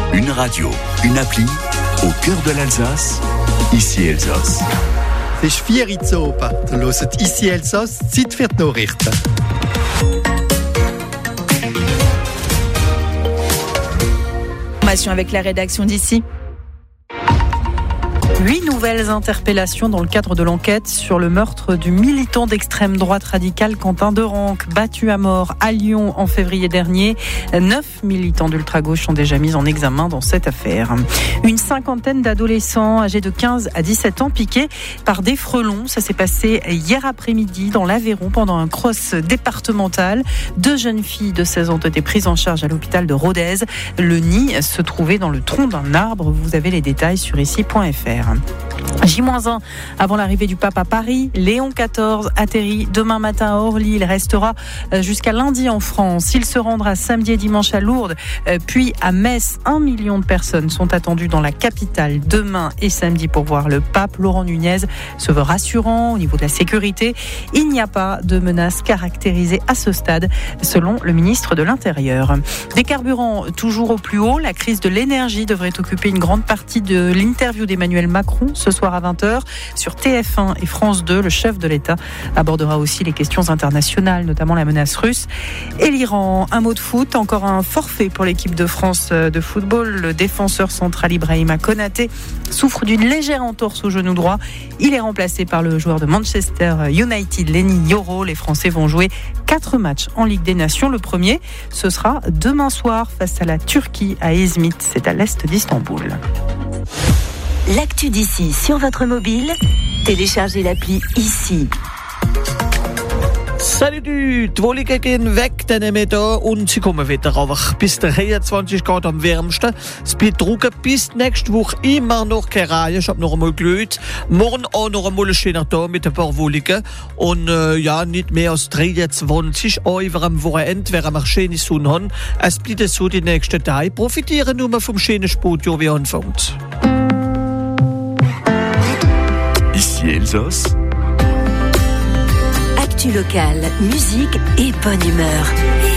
Une radio, une appli, au cœur de l'Alsace, ici Elsass. Es ist 4 Uhr oben. Ihr hört «Ici Elsass», Zeit für die Nachrichten. Avec la rédaction d'ici. 8 nouvelles interpellations dans le cadre de l'enquête sur le meurtre du militant d'extrême droite radicale Quentin Derenque, battu à mort à Lyon en février dernier. 9 militants d'ultra-gauche sont déjà mis en examen dans cette affaire. Une 50aine d'adolescents âgés de 15 à 17 ans piqués par des frelons. Ça s'est passé hier après-midi dans l'Aveyron pendant un cross départemental. 2 jeunes filles de 16 ans ont été prises en charge à l'hôpital de Rodez. Le nid se trouvait dans le tronc d'un arbre. Vous avez les détails sur ici.fr. J-1 avant l'arrivée du pape à Paris. Léon XIV atterrit demain matin à Orly. Il restera jusqu'à lundi en France. Il se rendra samedi et dimanche à Lourdes, puis à Metz. 1 million de personnes sont attendues dans la capitale demain et samedi pour voir le pape. Laurent Nunez se veut rassurant au niveau de la sécurité. Il n'y a pas de menace caractérisée à ce stade, selon le ministre de l'Intérieur. Des carburants toujours au plus haut. La crise de l'énergie devrait occuper une grande partie de l'interview d'Emmanuel Macron ce soir à 20h sur TF1 et France 2. Le chef de l'État abordera aussi les questions internationales, notamment la menace russe et l'Iran. Un mot de foot, encore un forfait pour l'équipe de France de football. Le défenseur central Ibrahima Konaté souffre d'une légère entorse au genou droit. Il est remplacé par le joueur de Manchester United, Lenny Yoro. Les Français vont jouer 4 matchs en Ligue des Nations. Le premier, ce sera demain soir face à la Turquie à Izmit. C'est à l'est d'Istanbul. L'actu d'ici sur votre mobile, téléchargez l'appli ICI. Salut die Wolken gehen weg, dann nehmen wir da und sie kommen wieder. Aber bis der 23 Grad am wärmsten. Es bleibt trocken bis nächste Woche immer noch keine Reihe. Ich habe noch einmal geschaut. Morgen auch noch einmal ein schöner Tag mit ein paar Wolken. Und nicht mehr als 23. Auch über am Wochenende, während wir schöne Sonne haben. Es bleibt so die nächsten Tage. Profitieren nur vom schönen Sportjahr, wie anfängt. Ici Elsass. Actu locale, musique et bonne humeur.